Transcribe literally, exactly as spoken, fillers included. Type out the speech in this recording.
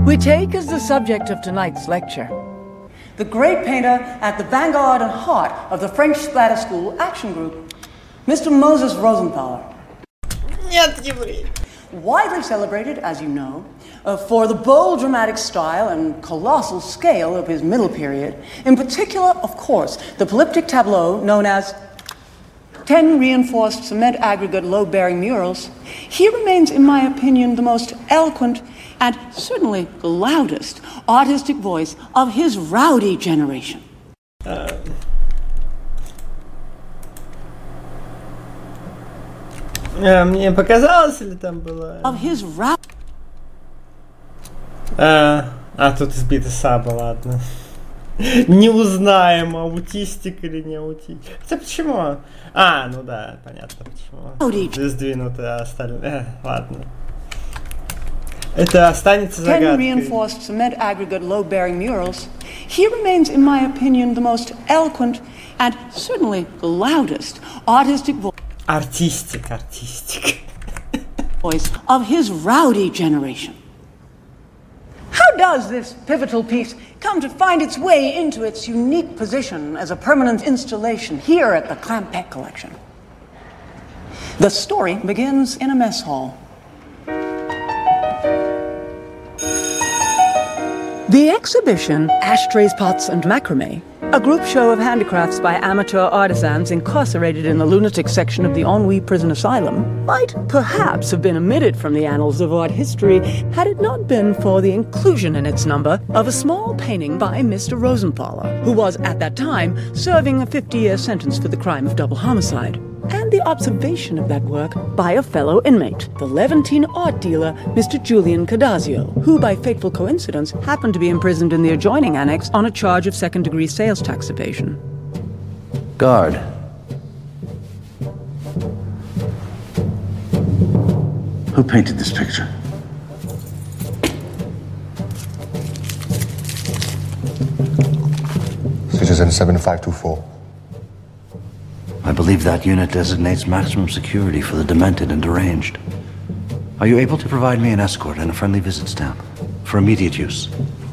We take as the subject of tonight's lecture the great painter at the vanguard and heart of the French Splatter School Action Group, Mister Moses Rosenthaler. Нет, еврей. Widely celebrated, as you know, uh, for the bold dramatic style and colossal scale of his middle period, in particular, of course, the polyptych tableau known as ten reinforced cement aggregate load-bearing murals, he remains, in my opinion, the most eloquent and certainly the loudest artistic voice of his rowdy generation. Uh, мне показалось, или там было... Of his rou- а, а, тут избита Саба, ладно. Не узнаем, аутистик или не аутистик. Хотя почему? А, ну да, понятно почему. Сдвинуты остальные. Ладно. Это останется загадкой. Ten reinforced cement aggregate load-bearing murals, he remains, in my opinion, the most eloquent and certainly the loudest artistic vo- Artistic, artistic. voice of his rowdy generation. How does this pivotal piece come to find its way into its unique position as a permanent installation here at the Clampett Collection? The story begins in a mess hall. The exhibition, Ashtrays, Pots and Macrame, a group show of handicrafts by amateur artisans incarcerated in the lunatic section of the Ennui Prison Asylum, might perhaps have been omitted from the annals of art history had it not been for the inclusion in its number of a small painting by Mister Rosenthaler, who was at that time serving a fifty-year sentence for the crime of double homicide, and the observation of that work by a fellow inmate, the Levantine art dealer Mister Julian Cadazio, who by fateful coincidence happened to be imprisoned in the adjoining annex on a charge of second-degree sales tax evasion. Guard. Who painted this picture? Citizen seven five two four. I believe that unit designates maximum security for the demented and deranged. Are you able to provide me an escort and a friendly visit stamp for immediate use?